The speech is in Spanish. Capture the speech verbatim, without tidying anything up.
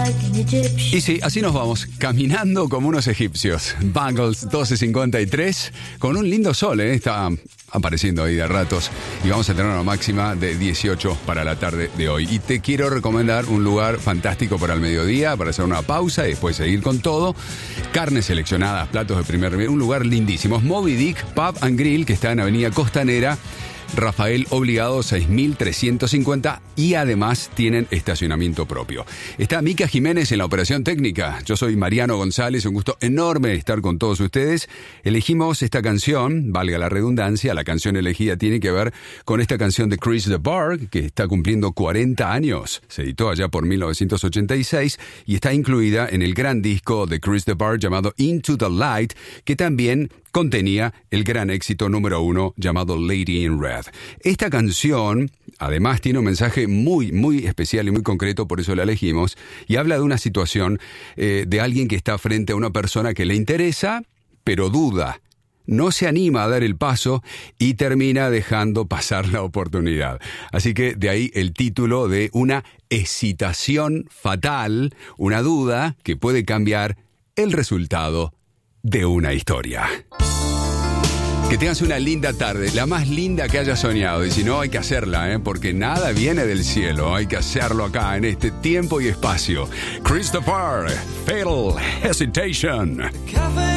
Y sí, así nos vamos, caminando como unos egipcios. Bangles doce cincuenta y tres, con un lindo sol, ¿eh? Está apareciendo ahí de ratos. Y vamos a tener una máxima de dieciocho para la tarde de hoy. Y te quiero recomendar un lugar fantástico para el mediodía, para hacer una pausa y después seguir con todo. Carnes seleccionadas, platos de primer nivel, un lugar lindísimo. Moby Dick Pub and Grill, que está en Avenida Costanera, Rafael Obligado seis mil trescientos cincuenta, y además tienen estacionamiento propio. Está Mica Jiménez en la operación técnica. Yo soy Mariano González, un gusto enorme estar con todos ustedes. Elegimos esta canción, valga la redundancia, la canción elegida tiene que ver con esta canción de Chris DeBarge, que está cumpliendo cuarenta años. Se editó allá por mil novecientos ochenta y seis y está incluida en el gran disco de Chris DeBarge llamado Into the Light, que también contenía el gran éxito número uno llamado Lady in Red. Esta canción, además, tiene un mensaje muy, muy especial y muy concreto, por eso la elegimos, y habla de una situación eh, de alguien que está frente a una persona que le interesa, pero duda. No se anima a dar el paso y termina dejando pasar la oportunidad. Así que de ahí el título de una hesitación fatal, una duda que puede cambiar el resultado de una historia. Que tengas una linda tarde, la más linda que hayas soñado. Y si no, hay que hacerla, ¿eh? Porque nada viene del cielo. Hay que hacerlo acá, en este tiempo y espacio. Christopher, Fatal Hesitation.